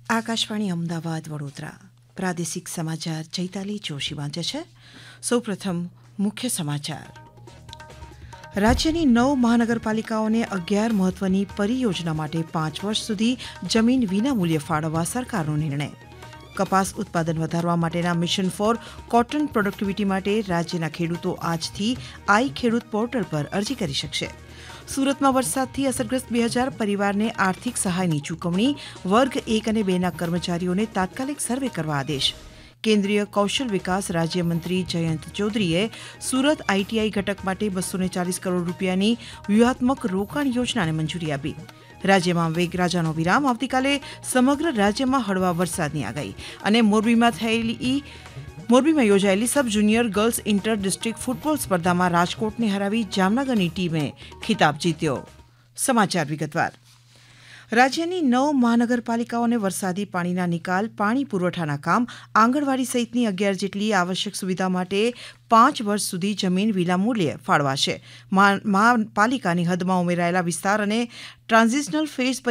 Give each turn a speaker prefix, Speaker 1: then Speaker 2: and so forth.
Speaker 1: આકાશવાણી અમદાવાદ વડોદરા પ્રાદેશિક સમાચાર ચૈતાલી જોશી વાંચે છે. સૌપ્રથમ મુખ્ય સમાચાર. રાજ્યની 9 મહાનગરપાલિકાઓને 11 મહત્વની પરિયોજના માટે 5 વર્ષ સુધી જમીન વિનામૂલ્યે ફાળવવા સરકારનો નિર્ણય. કપાસ ઉત્પાદન વધારવા માટેના મિશન ફોર કોટન પ્રોડક્ટિવિટી માટે રાજ્યના ખેડૂતો આજથી આઈ ખેડૂત પોર્ટલ પર અરજી કરી શકશે. સુરતમાં વરસાદથી અસરગ્રસ્ત 2000 પરિવારને આર્થિક સહાયની ચૂકવણી. વર્ગ 1 અને 2ના કર્મચારીઓને તાત્કાલિક સર્વે કરવા આદેશ. કેન્દ્રીય કૌશલ વિકાસ રાજ્યમંત્રી જયંત ચૌધરીએ સુરત આઈટીઆઈ ઘટક માટે 240 કરોડ રૂપિયાની વ્યૂહાત્મક રોકાણ યોજનાને મંજૂરી આપી. રાજ્યમાં મેઘરાજાનો વિરામ. આવતીકાલે સમગ્ર રાજ્યમાં હળવા વરસાદની આગાહી. અને મોરબીમાં યોજાયેલી sub junior girls inter district football સ્પર્ધામાં રાજકોટને હરાવી જામનગરની ટીમે ખિતાબ જીત્યો. સમાચાર વિગતવાર. રાજ્યની 9 મહાનગરપાલિકાઓને વરસાદી પાણીના નિકાલ, પાણી પુરવઠાના કામ, આંગણવાડી સહિતની 11 જેટલી આવશ્યક સુવિધા માટે 5 વર્ષ સુધી જમીન વિનામૂલ્યે ફાળવાશે. મહાપાલિકાની હદમાં ઉમેરાયેલા વિસ્તાર અને ટ્રાન્ઝિશનલ ફેઝ